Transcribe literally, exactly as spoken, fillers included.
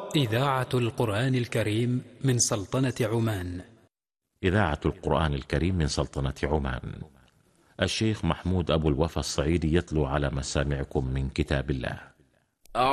إذاعة القرآن الكريم من سلطنة عمان. إذاعة القرآن الكريم من سلطنة عمان. الشيخ محمود أبو الوفا الصعيدي يتلو على مسامعكم من كتاب الله.